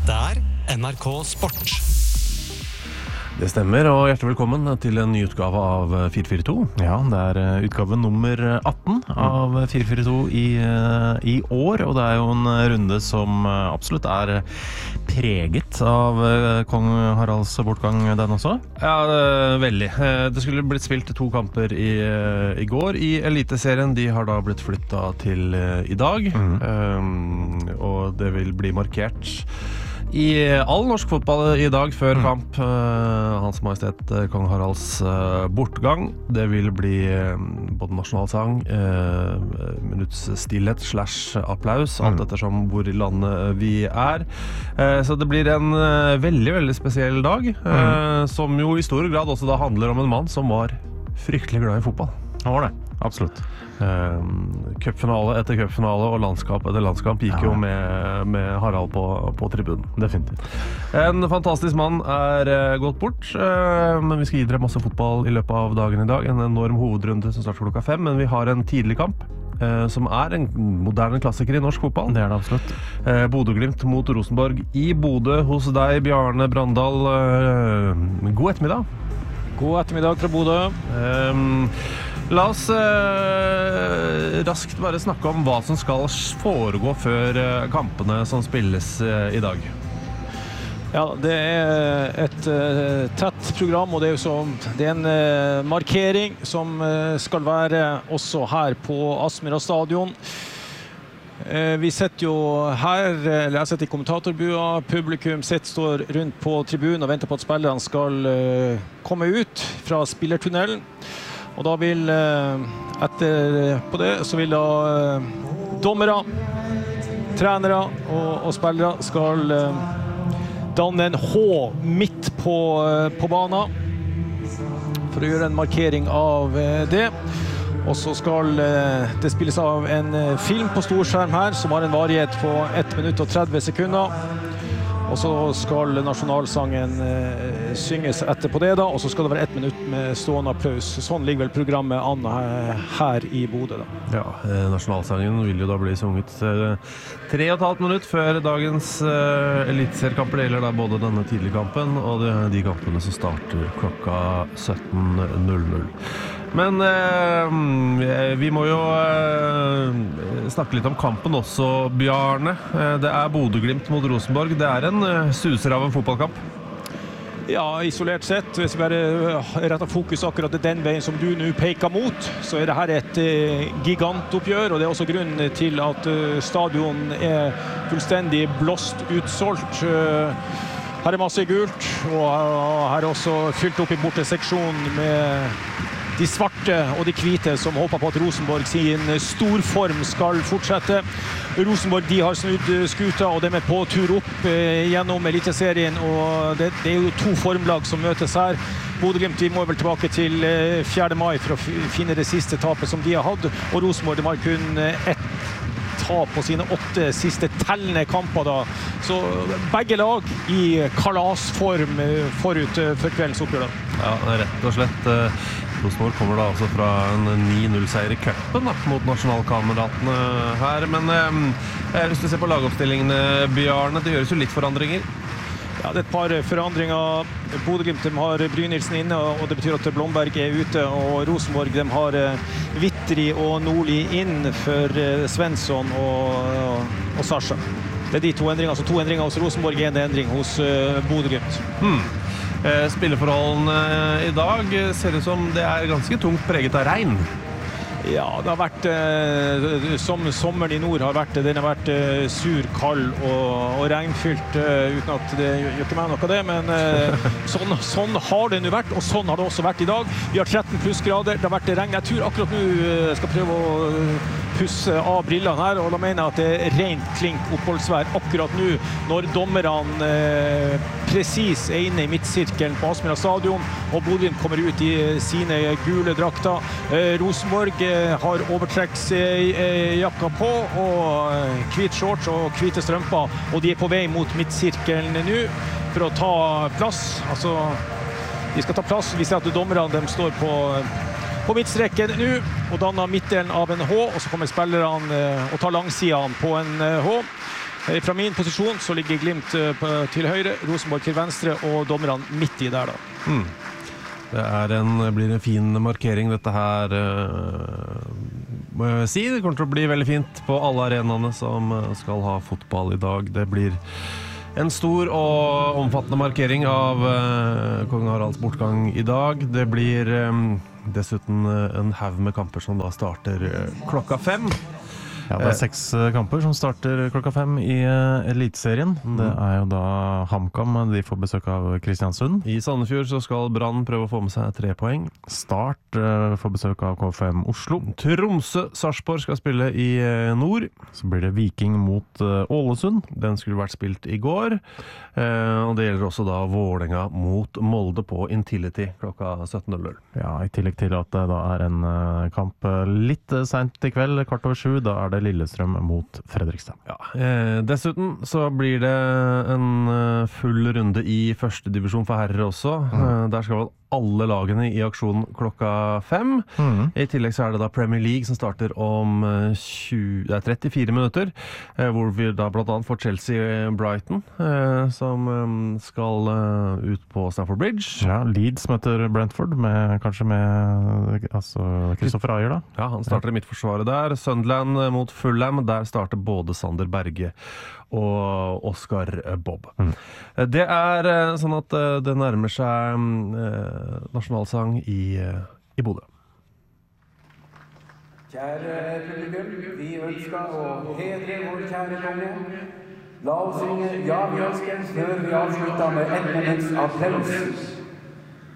Dette NRK Sport. Det stemmer, og hjertelig velkommen til en ny utgave av 442. Ja, det utgave nummer 18 av 442 i år, og det jo en runde som absolutt preget av kong Haralds bortgang den også. Ja, veldig. Det skulle blitt spilt 2 kamper i går i Eliteserien. De har da blitt flyttet til i dag, og det vil bli markert i all norsk fotball i dag før kamp. Hans Majestet Kong Haralds bortgang. Det vil bli både nasjonalsang, minutts stillhet / applaus, alt ettersom hvor i landet vi Så det blir en veldig, veldig spesiell dag, som jo i stor grad også da handler om en mann som var fryktelig glad i fotball. Han var det. Absolutt. Cupfinale etter cupfinale og landskamp etter landskamp gikk jo med Harald på tribunen. Definitivt. En fantastisk mann gått bort, men vi skal gi dere masse fotball i løpet av dagen i dag. En enorm hovedrunde som starter klokka 5, men vi har en tidlig kamp som en moderne klassiker i norsk fotball. Det det absolutt. Bodø-Glimt mot Rosenborg i Bodø hos deg, Bjarne Brandal. God ettermiddag. God ettermiddag fra Bodø. La oss raskt bare snakke om hva som skal foregå før kampene som spilles i dag. Ja, det et tett program, og det det en markering som skal være også her på Aspmyra stadion. Vi sitter jo her, eller jeg sitter i kommentatorbua, publikum står rundt på tribunen og venter på at spillerne skal komme ut fra spillertunnelen. Og da vil, etterpå det, så vil da dommere, trenere og spillere skal danne en H midt på banen for å gjøre en markering av det. Og så skal det spilles av en film på storskjerm her, som har en varighet på 1 minutt og 30 sekunder. Og så skal nasjonalsangen synges etterpå det da, og så skal det være 1 minutt med stående applaus. Sånn ligger vel programmet an her i Bodø da. Ja, nasjonalsangen vil jo da bli sunget 3,5 minutt før dagens eliteseriekamper. Det gjelder da både denne tidlige kampen og de kampene som starter klokka 17:00. Men vi må jo snakke litt om kampen også, Bjarne. Det Bodø-Glimt mot Rosenborg. Det en suser av en fotballkamp. Ja, isolert sett, hvis vi bare retter fokus akkurat den veien som du nå peker mot, så det her et gigantoppgjør, og det også grunnen til at stadion fullstendig blåst utsolgt. Her masse gult, og her også fylt opp i borteseksjonen med de svarte og de hvite som håper på at Rosenborg sin storform skal fortsette. Rosenborg, de har snudd skuta, og de på tur opp gjennom Eliteserien, og det jo 2 formlag som møtes her. Bodø-Glimt, de må vel tilbake til 4. mai for å finne det siste tapet som de har hatt, og Rosenborg, de har kun 1 tap på sine 8 siste tellende kamper da. Så begge lag i kalasform forut for kveldens oppgjør da. Ja, rett og slett. Rosenborg kommer da altså fra en 9-0-seier i cupen mot nasjonalkameratene her, men jeg har lyst til å se på lagoppstillingene, Bjarne. Det gjøres jo litt forandringer. Ja, det et par forandringer. Bodø-Glimt har Brynildsen inne, og det betyr at Blomberg ute, og Rosenborg de har Vittri og Nordli inn for Svensson og Sasha. Det de 2 endringer, altså 2 endringer hos Rosenborg, 1 endring hos Bodø-Glimt. Spilleforholdene i dag ser ut som det ganske tungt preget av regn. Ja, det har vært, som sommeren i nord har vært, den har vært sur, kald og regnfylt, uten at det gjør ikke meg noe av det, men sånn har det nå vært, og sånn har det også vært i dag. Vi har 13 plussgrader, det har vært regn. Jeg tror akkurat nå jeg skal prøve å pusse av brillene her, og da mener jeg at det rent klink oppholdsvær akkurat nå, når dommerne precis inne i midtsirkelen på Aspmyra stadion, og Bodø kommer ut i sine gule drakter. Rosenborg har overtrekksjakka på, og hvit shorts og hvite strømper, og de på vei mot midtsirkelen nå for å ta plass. Altså, de skal ta plass. Vi ser at dommerne de står på midtstreken nå, og danner midtdelen av en H, og så kommer spillerne og tar langsiden på en H. Fra min posisjon så ligger Glimt til høyre, Rosenborg til venstre og dommerne midt i der da. Det blir en fin markering dette her, må jeg si. Det kommer til å bli veldig fint på alle arenaene som skal ha fotball i dag. Det blir en stor og omfattende markering av Kong Haralds bortgang i dag. Det blir dessuten en haug med kamper som da starter klokka 5. Ja, det 6 kamper som starter klokka 5 i Eliteserien. Det jo da HamKam, de får besøk av Kristiansund. I Sandefjord så skal Brann prøve å få med seg 3 poeng. Start får besøk av KFM Oslo. Tromsø, Sarpsborg skal spille i nord. Så blir det Viking mot Ålesund. Den skulle vært spilt i går. Og det gjelder også da Vålerenga mot Molde på Intility klokka 17:00. Ja, i tillegg til at det da en kamp litt sent i kveld, 7:15. Da det Lillestrøm mot Fredrikstad. Ja, dessuten så blir det en full runde i første divisjon for herrer også. Der skal vel alle lagene i aksjon klokka 5. I tillegg så det da Premier League som starter om 34 minutter, hvor vi da blant annet får Chelsea-Brighton, som skal ut på Stamford Bridge. Ja, Leeds møter Brentford, kanskje med Kristoffer Ayer da. Ja, han starter i midtforsvaret der. Sunderland mot Fulham, der starter både Sander Berge og Oscar Bob. Det sånn at det nærmer seg nasjonalsang i Bodø. Kjære publikum, vi ønsker å hedre vår kjære konge. La oss synge Ja, vi ønsker før vi avslutter med 1 minutts applaus.